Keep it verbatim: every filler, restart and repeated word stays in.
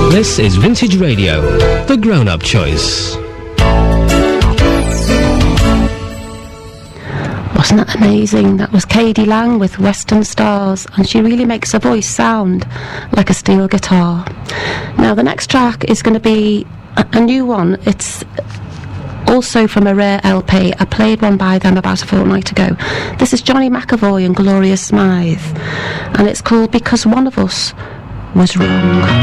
This is Vintage Radio, the grown-up choice. Wasn't that amazing? That was K D Lang with Western Stars, and she really makes her voice sound like a steel guitar. Now the next track is going to be a, a new one. It's also from a rare L P. I played one by them about a fortnight ago. This is Johnny McAvoy and Gloria Smythe, and it's called Because One of Us Was Wrong.